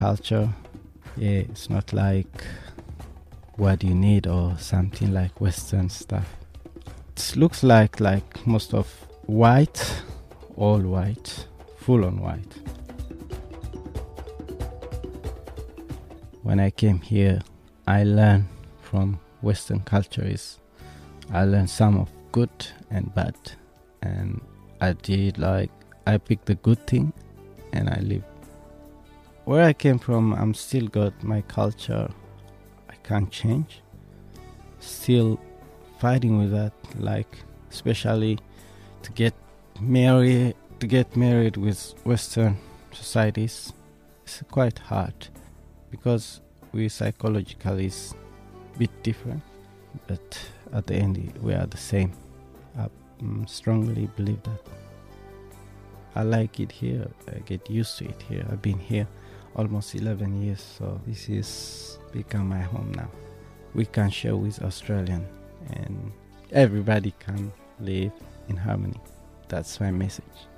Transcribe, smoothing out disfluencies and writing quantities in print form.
culture. Yeah, it's not like what you need or something like Western stuff. It looks like most of white, all white, full on white. When I came here, I learned from Western culture I learned some of good and bad, and I picked the good thing and I live. Where I came from, I'm still got my culture. I can't change. Still fighting with that, especially to get married with Western societies. It's quite hard because we psychologically is a bit different, but at the end we are the same. I strongly believe that. I like it here. I get used to it here. I've been here almost 11 years, so this is become my home now. We can share with Australian and everybody can live in harmony. That's my message.